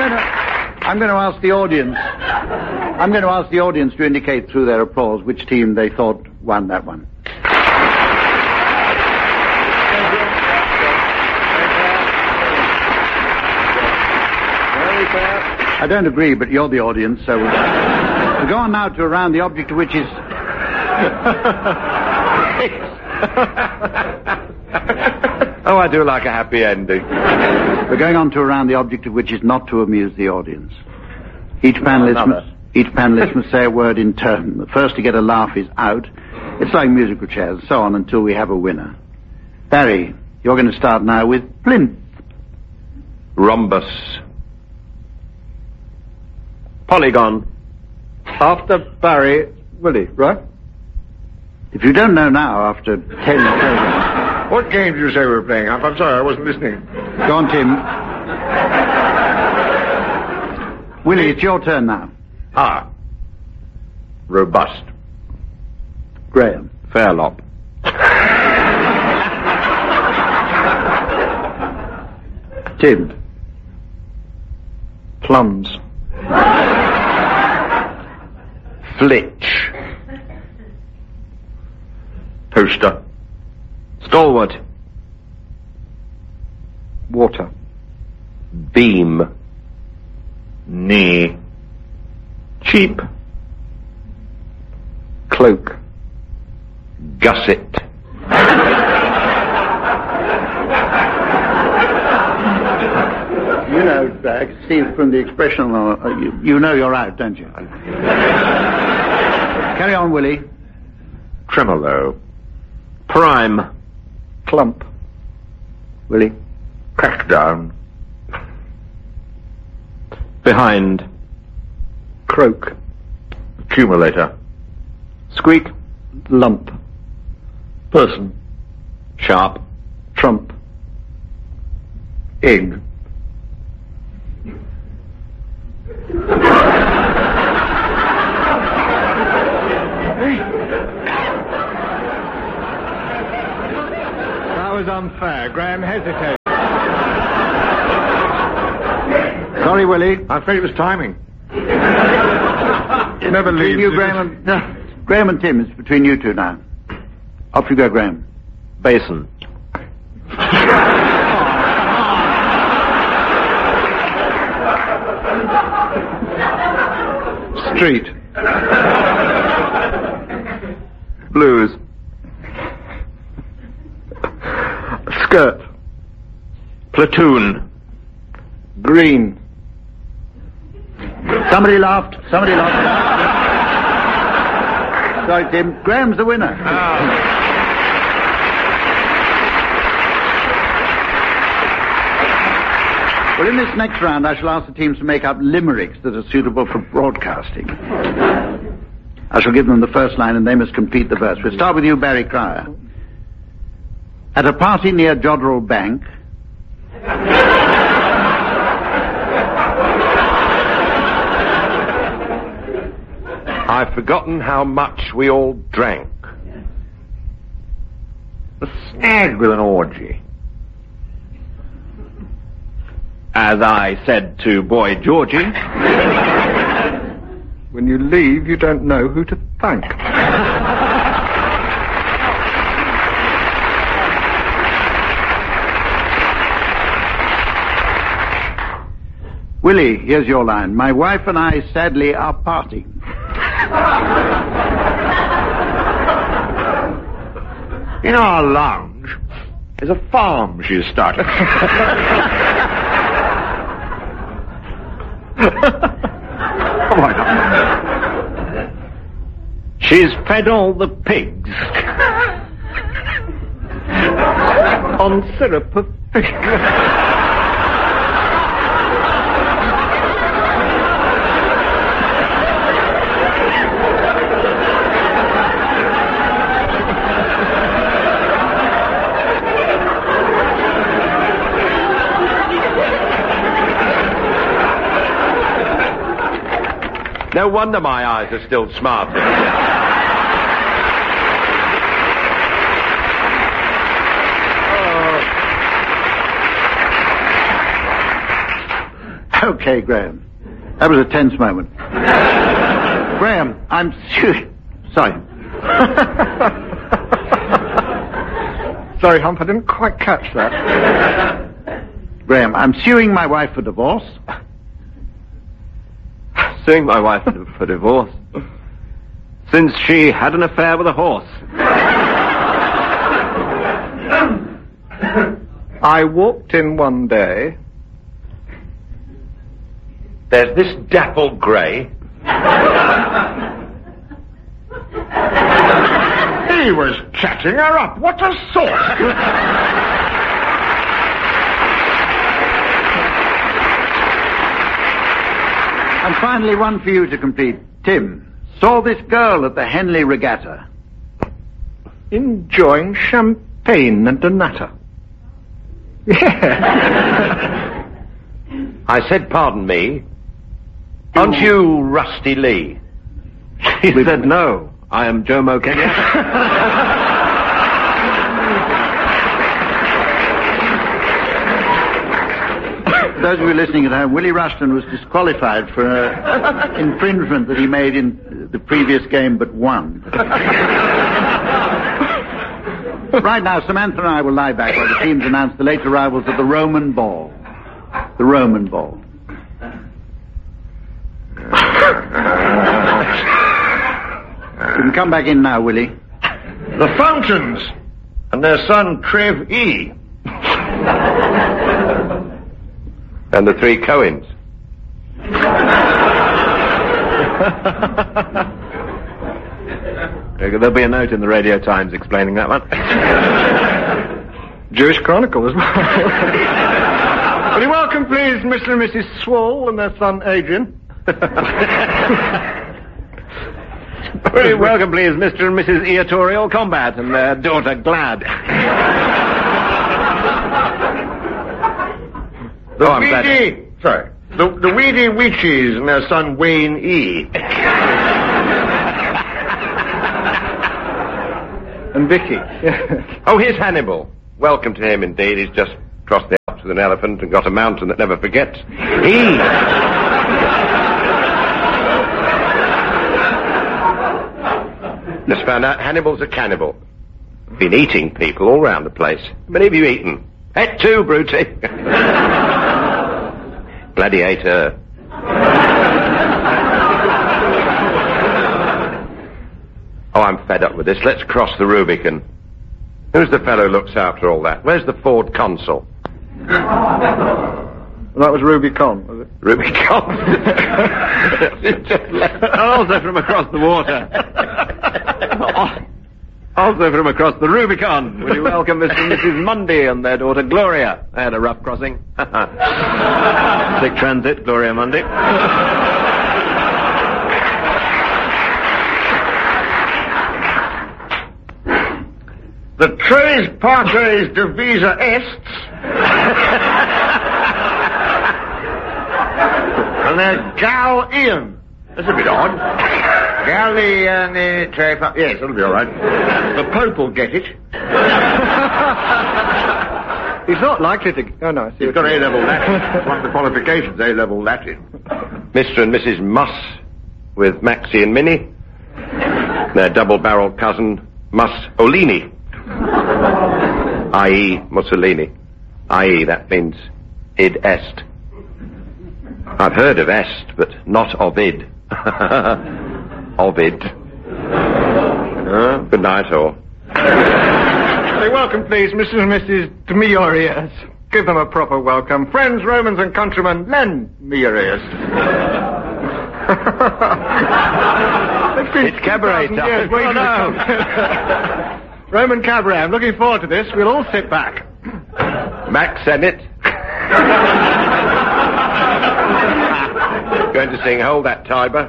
I'm going to ask the audience. I'm going to ask the audience to indicate through their applause which team they thought won that one. I don't agree, but you're the audience, so we'll go on now to a round, the object of which is... Oh, I do like a happy ending. We're going on to a round, the object of which is not to amuse the audience. Each panelist must say a word in turn. The first to get a laugh is out. It's like musical chairs, so on until we have a winner. Barry, you're going to start now with plinth. Rhombus. Polygon. After Barry, Willie, right? If you don't know now, after 10 programs... What game did you say we were playing? I'm sorry, I wasn't listening. Go on, Tim. Willie, it's your turn now. Robust. Graham. Fairlop. Tim. Plums. Flitch. Poster. Stalwart. Water. Beam. Knee. Cheap. Cloak. Gusset. You know, I can see from the expression, you know you're out, don't you? Carry on, Willie. Tremolo. Prime. Clump. Willie. Crackdown. Behind. Croak. Accumulator. Squeak. Lump. Person. Sharp. Trump. Egg. That was unfair. Graham hesitated. Sorry, Willie. I'm afraid it was timing. Never leave you, Graham. Graham and Tim, it's between you two now. Off you go, Graham. Basin. Street. Blues. Skirt. Platoon. Green. Somebody laughed. Sorry, Tim. Graham's the winner. Well, in this next round, I shall ask the teams to make up limericks that are suitable for broadcasting. I shall give them the first line, and they must complete the verse. We'll start with you, Barry Cryer. At a party near Jodrell Bank... I've forgotten how much we all drank. A snag with an orgy. As I said to Boy Georgie. When you leave, you don't know who to thank. Willie, here's your line. My wife and I sadly are parting. In our lounge is a farm she's started. Why not? She's fed all the pigs. On syrup of fish. No wonder my eyes are still smarting. Okay, Graham. That was a tense moment. Graham, I'm sorry. Sorry, Hump, I didn't quite catch that. Graham, I'm suing my wife for divorce. Suing my wife for divorce? Since she had an affair with a horse. I walked in one day. There's this dapple grey. He was chatting her up. What a sort! And finally, one for you to complete. Tim, saw this girl at the Henley Regatta. Enjoying champagne and a natter. Yeah. I said, pardon me. Aren't you Rusty Lee? He said no. I am Jomo Kenyatta. Those of you listening at home, Willie Rushton was disqualified for an infringement that he made in the previous game but won. Right now, Samantha and I will lie back while the teams announce the late arrivals of the Roman Ball. The Roman Ball. You can come back in now, Willie. The Fountains and their son Trev E. And the three Cohens. There'll be a note in the Radio Times explaining that one. Jewish Chronicle as well. Will you welcome, please, Mr. and Mrs. Swall and their son Adrian? Will you welcome, please, Mr. and Mrs. Eatorial Combat and their daughter Glad. The Weedy Witches and their son Wayne E. And Vicky. Oh, here's Hannibal. Welcome to him, indeed. He's just crossed the Alps with an elephant and got a mountain that never forgets. Just found out Hannibal's a cannibal. Been eating people all round the place. How many have you eaten? Et tu, Bruty. Gladiator. Oh, I'm fed up with this. Let's cross the Rubicon. Who's the fellow who looks after all that? Where's the Ford Consul? That was Rubicon, was it? Rubicon? Also from across the water. Also from across the Rubicon. Will you welcome Mr. and Mrs. Mundy and their daughter Gloria? They had a rough crossing. Sick transit, Gloria Mundy. The tres partes divisa est. And there's Gal Ian. That's a bit odd. Gal Ian, yes, that'll be all right. The Pope will get it. He's not likely to... Oh, no. He's got A-level Latin. One of the qualifications, A-level Latin. Mr. and Mrs. Muss with Maxie and Minnie. Their double-barreled cousin, Mussolini. I.e. Mussolini. I.e. that means id est. I've heard of est, but not Ovid. Ovid. Good night, all. Say, welcome, please, Mr. and Mrs. Miorius. Give them a proper welcome. Friends, Romans, and countrymen, Len Miorius. It's cabaret time. Yes, wait no. Roman cabaret. I'm looking forward to this. We'll all sit back. Max Sennett. Going to sing Hold That Tiber.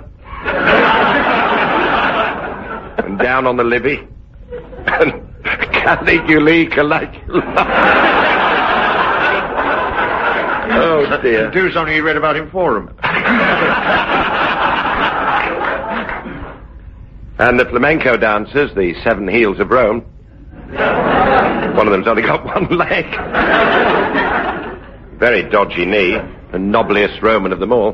And Down on the Livy. And Caligula, Caligula. Oh, dear. Do something you read about in Forum. And the flamenco dancers, the Seven Heels of Rome. One of them's only got one leg. Very dodgy knee. The knobbliest Roman of them all.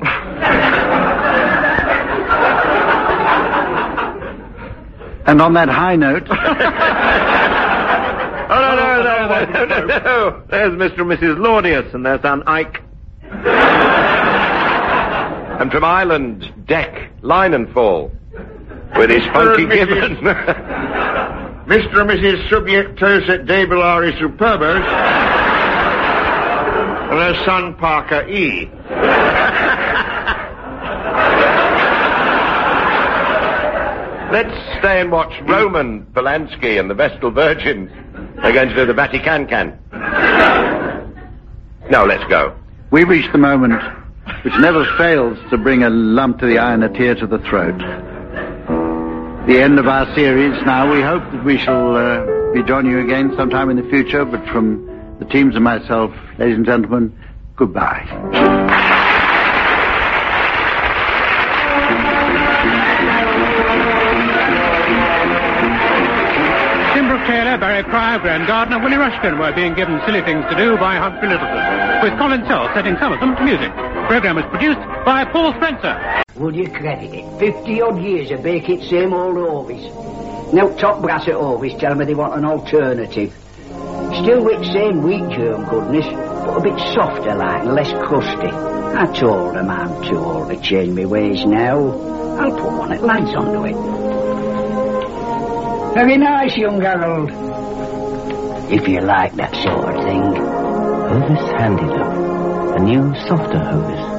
And on that high note... No. There's Mr. and Mrs. Laudius and their son Ike. And from Ireland, Deck Linenfall. With his funky gibbon. Mr. and Mrs. Subjectos et Debellari Superbos. And their son Parker E. Let's stay and watch Roman Polanski and the Vestal Virgins. They're going to do the Vatican can. No, let's go. We've reached the moment which never fails to bring a lump to the eye and a tear to the throat. The end of our series now. We hope that we shall be joining you again sometime in the future, but from the teams and myself, ladies and gentlemen, goodbye. Taylor, Barry Pryor, Graham Gardner, Willie Rushton were being given silly things to do by Humphrey Lyttelton, with Colin Sell setting some of them to music. The programme was produced by Paul Spencer. Would you credit it? 50-odd years of baking same old Orvis. Now top brass at Orvis tell me they want an alternative. Still with same wheat germ goodness, but a bit softer like and less crusty. I told them I'm too old to change my ways now. I'll put one that lads onto it. Very nice, young Harold. If you like that sort of thing. Hovis Handy Love. A new, softer Hovis.